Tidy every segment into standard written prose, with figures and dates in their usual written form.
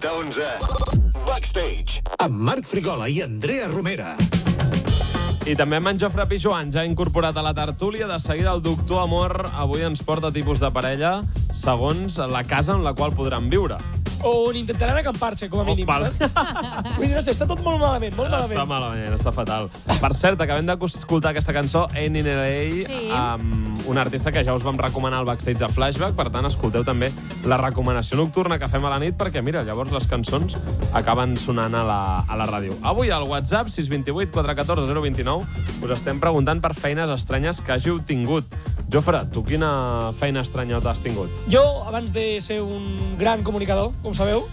8 a 11. Backstage. Amb Marc Frigola i Andrea Romera. I també amb en Jofre Pijuan, ja incorporat a la tertúlia. De seguida el doctor Amor avui ens porta tipus de parella segons la casa en la qual podran viure. O on intentaran acampar-se, com a mínim, saps? Vull dir, no sé, està tot molt malament, molt malament. Està malament, està fatal. Per cert, acabem d'escoltar aquesta cançó, Ain't in LA, Sí. amb un artista que ja us vam recomanar al backstage de Flashback, per tant, escolteu també la recomanació nocturna que fem a la nit, perquè, mira, llavors les cançons acaben sonant a la ràdio. Avui al WhatsApp, 628 414 029, us estem preguntant per feines estranyes que hàgiu tingut. Jofre, tu quina feina estranya t'has tingut? Jo, abans de ser un gran comunicador, com sabeu,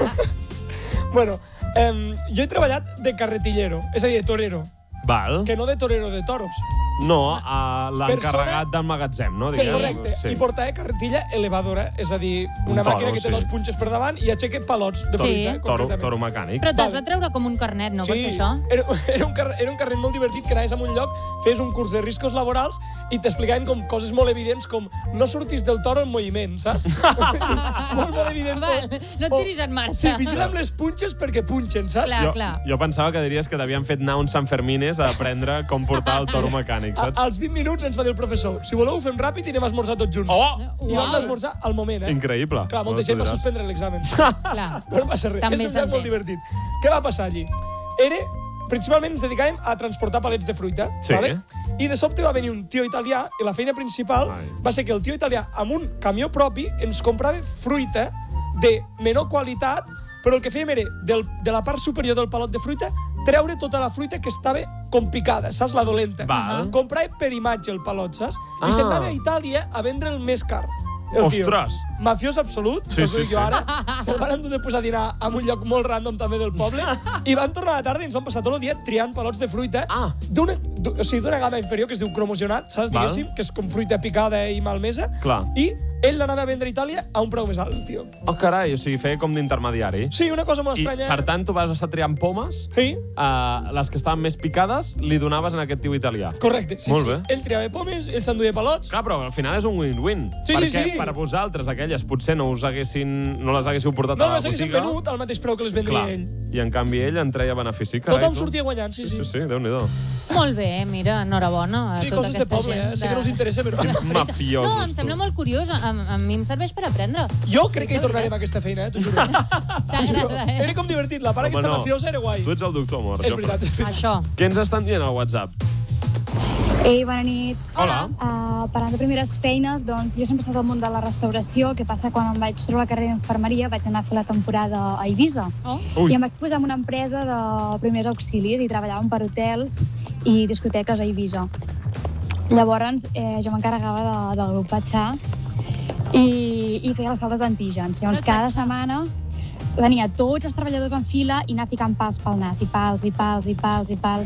bueno, jo he treballat de carretillero, és a dir, de torero, Val. que no de torero de toros. No, l'encarregat del magatzem, no? Sí. Diguem. Correcte. I portava carretilla elevadora, és a dir, una Un toro, màquina que té sí. dos punxes per davant i aixeca palots de Sí. fruita, Toro concretament. mecànic. Però t'has de treure com un carnet, no? Per fer això? Era un carret molt divertit, que anaves a un lloc, fes un curs de riscos laborals i t'explicaven com coses molt evidents com no sortis del toro en moviment, saps? molt evident. Val, no et tiris en marxa. Sí, vigila amb les punxes perquè punxen, saps? Clar. Jo pensava que diries que t'havien fet anar uns Sant Fermines a aprendre com portar el toro mecànic, saps? Als 20 minuts ens va dir el professor, si voleu ho fem ràpid i anem a esmorzar tots junts. Oh! I vam esmorzar al moment, Increïble. Clar, molta gent va suspendre l'examen. Clar. No passa res. També És un lloc molt s'entén. divertit. Què va passar allí? Principalment ens dedicàvem a transportar palets de fruita. Sí. Vale? I de sobte va venir un tio italià i la feina principal va ser que el tio italià, amb un camió propi, ens comprava fruita de menor qualitat, però el que fèiem era, de la part superior del palot de fruita, treure tota la fruita que estava com picada, saps? La dolenta. Val. Comprava per imatge el palot, saps? I se'n va anar a Itàlia a vendre el més car. El tio. Ostres! Mafiós absolut, Sí, us ho sí, dic jo sí. ara. Se'l van endur després a dinar a un lloc molt random també del poble i van tornar a la tarda i ens van passar tot el dia triant palots de fruita d'una gamma inferior que es diu cromocionat, saps, Val. diguéssim, que és com fruita picada i malmesa. Clar. I ell l'anava a vendre a Itàlia a un preu més alt, el tio. Oh, carai, o sigui, feia com d'intermediari. Sí, una cosa molt I, estranya. per tant, tu vas estar triant pomes, Sí, les que estaven més picades li donaves a aquest tio italià. correcte. Sí, Molt sí. bé. Ell triava pomes, ell s'enduia palots. Clar, però al final és un win-win. Sí, perquè sí, sí. per vosaltres, aquelles, potser no les haguéssiu portat No a la les haguessin botiga. venut al mateix preu que les vendria Clar. ell. I en canvi ell en treia benefici. Carai, Tothom tu. sortia guanyant, sí, sí. Sí, Déu-n'hi-do. Molt bé, mira, enhorabona a Sí, tota coses de aquesta poble, gent. Sé que no us interessa, però... Mafiosos, No, em sembla molt curiós. A mi em serveix per aprendre. Jo crec que hi tornarem a aquesta feina, t'ho juro. T'agrada, Era com divertit, la part Home, aquesta no. mafiosa era guai. Tu ets el doctor Amor, És Jofre. veritat, és veritat. Això. Què ens estan dient al WhatsApp? Ei, bona nit. Hola. Parlant de primeres feines, doncs jo sempre he estat al món de la restauració. El que passa, quan em vaig trobar la carrera d'infermeria, vaig anar a fer la temporada a Eivissa. Oh. Ui. I em vaig posar en una empresa de primers auxilis i treballàvem per hotels i discoteques a Eivissa. Llavors, jo m'encarregava del grupatge i feia les proves d'antígens. Llavors, cada setmana tenia tots els treballadors en fila i anar ficant pals pel nas, i pals, i pals, i pals, i pals.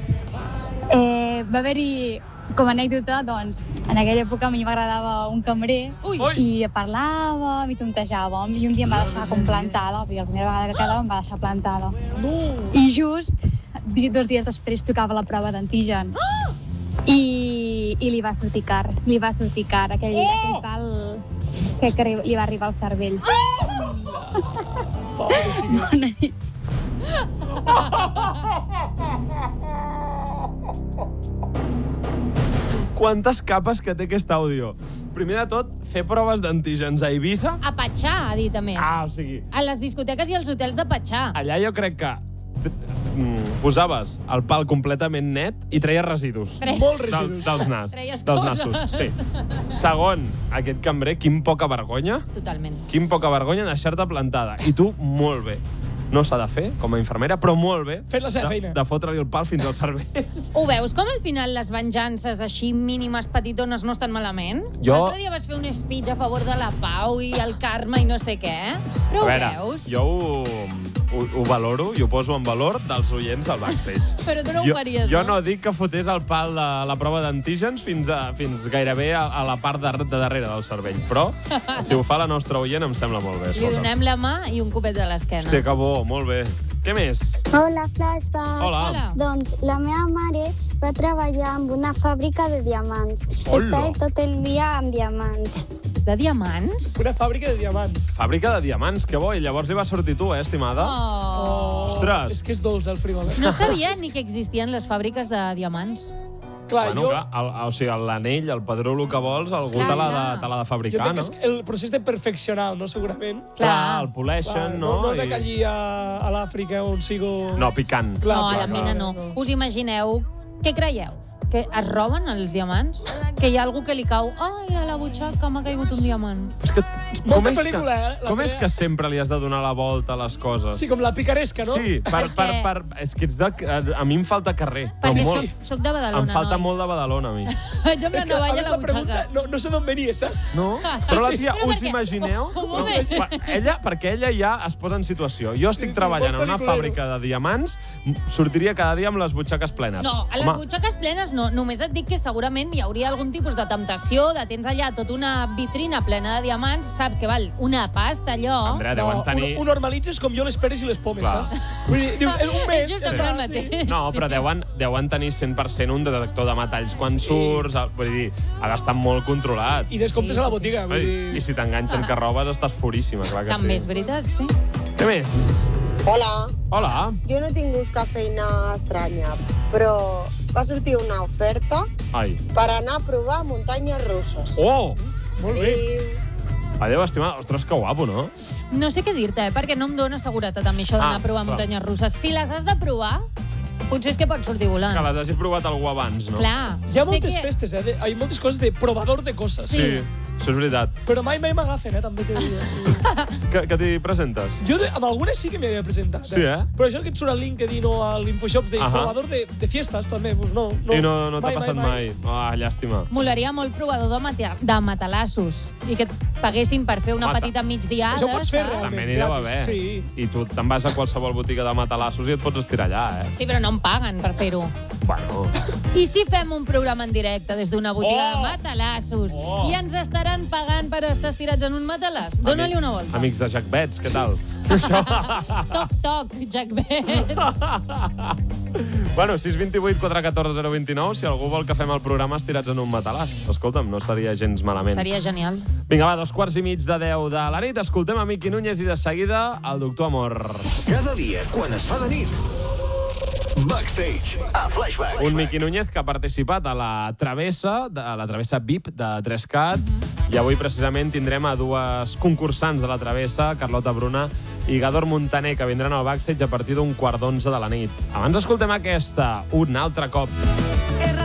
Va haver-hi, com a anècdota, doncs, en aquella època a mi m'agradava un cambrer i parlàvem i tontejàvem, i un dia em va deixar com plantada, perquè la primera vegada que quedava em va deixar plantada. I just 2 dies després tocava la prova d'antígens. I li va sortir car, aquell pal que li va arribar al cervell. Pobre xiquet. Bona nit. Quantes capes que té aquest àudio. Primer de tot, fer proves d'antígens a Eivissa. A Patxà, ha dit, a més. O sigui, A les discoteques i als hotels de Patxà. allà jo crec que posaves el pal completament net i treies residus. Molt residus. Dels nas. Treies dels coses. nassos, sí. Segon, aquest cambrer, quin poca vergonya. Totalment. Quin poca vergonya deixar-te plantada. I tu, molt bé. No s'ha de fer, com a infermera, però molt bé. Fent la seva feina. De fotre-li el pal fins al cervell. Ho veus com al final les venjances així mínimes petitones no estan malament? Jo- L'altre dia vas fer un speech a favor de la pau i el karma i no sé què. Però ho veus? jo ho valoro i ho poso en valor dels oients al backstage. Però tu no ho faries, jo no? no dic que fotés el pal de la prova d'antígens fins gairebé a la part de darrere del cervell, però si ho fa la nostra oient em sembla molt bé. Li escolta. donem la mà i un copet de l'esquena. Hòstia, que bo, molt bé. Què més? Hola, Flashback. Hola. Doncs la meva mare va treballar en una fàbrica de diamants. Hola. Estava tot el dia amb diamants. de diamants? Una fàbrica de diamants. Fàbrica de diamants, que bo. I llavors hi va sortir tu, estimada? Ostres! És que és dolç, el frigol. No sabia ni que existien les fàbriques de diamants. Clar, Bueno, clar, o sigui, l'anell, el padró, el que vols, algú te l'ha de fabricar, no? Jo entenc que és el procés de perfeccionar, no? Segurament. Clar, el poleixen, no? No de que allí a l'Àfrica on sigo... No, picant. No, a la mina no. Us imagineu, què creieu? Que es roben els diamants? Que hi ha algú que li cau, ai, a la butxaca m'ha caigut un diamant. És que, Molta pel·lícula, com és que sempre li has de donar la volta a les coses? Sí, com la picaresca, no? Sí, és que ets a mi em falta carrer. Perquè soc de Badalona, em falta nois. molt de Badalona, a mi. Vaig amb la navalla a la butxaca. No sé d'on venia, saps? No? Però la tia, Però us perquè- imagineu? Un moment. Perquè ella ja es posa en situació. Jo estic treballant en una molt fàbrica de diamants, sortiria cada dia amb les butxaques plenes. No, a les butxaques plenes no. Només et dic que segurament hi hauria algun tipus de temptació, de tens allà tota una vitrina plena de diamants, saps que val una pasta allò. Andrea, deuen tenir... Ho normalitzes com jo les peres i les pomes, Clar. saps? Vull dir, diu, un mes... És justament el mateix. No, però deuen tenir 100% un detector de metalls quan surts. Vull dir, ha d'estar molt controlat. I descomptes a la botiga. Vull dir... I si t'enganxen que robes, estàs furíssima, clar que sí. També és veritat, sí. Què més? Hola. Hola. Jo no he tingut cap feina estranya, però va sortir una oferta per anar a provar muntanyes russes. Oh! Molt bé. Adéu, estimada. Ostres, que guapo, no? No sé què dir-te, perquè no em dona seguretat a mi això d'anar a provar clar. muntanyes russes. Si les has de provar, potser és que pots sortir volant. Que les hagi provat algú abans, no? Clar. Hi ha Sé moltes que- festes, Hi ha moltes coses de provador de coses. Sí. Això és veritat. Però mai m'agafen, també t'he de dir. Que t'hi presentes? Jo amb algunes sí que m'hi havia presentat. Sí, eh? Però això que et surt al LinkedIn o a l'Infoshop de provador de fiestes, també, doncs no. I no t'ha passat mai. Ah, llàstima. Molaria molt provador de matalassos i que et paguessin per fer una petita migdiada. Això ho pots fer, saps? realment. També n'hi deu gratis, haver. sí. I tu te'n vas a qualsevol botiga de matalassos i et pots estirar allà, eh? Sí, però no em paguen per fer-ho. Bueno... I si fem un programa en directe des d'una botiga Oh! de matalassos Oh! i ens estaran pagant per estar estirats en un matalàs? Dóna-li una volta. Amics de Jack Bets, què tal? Toc, toc, Jack Bets. Bueno, 628 414 029, si algú vol que fem el programa estirats en un matalàs. Escolta'm, no estaria gens malament. Seria genial. Vinga, va, 2:15 de la nit. Escoltem a Miqui Núñez i de seguida el Doctor Amor. Cada dia, quan es fa de nit. Backstage, a Flashback. Un Miqui Núñez que ha participat a la travessa VIP de 3CAT, i avui precisament tindrem a dues concursants de la travessa, Carlota Bruna i Gador Montaner, que vindran al backstage a partir d'11:15 de la nit. Abans escoltem aquesta, un altre cop.